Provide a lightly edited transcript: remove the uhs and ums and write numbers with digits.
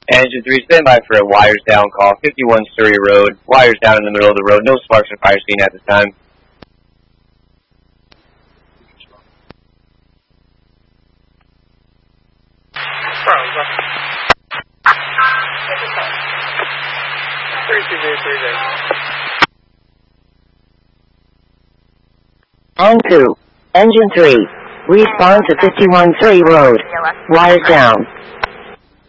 Engine 3, stand by for a wires down call, 51 Surrey Road. Wires down in the middle of the road, no sparks or fire scene at this time. On2, Engine 3, respond to 51 Surrey Road. Wires down.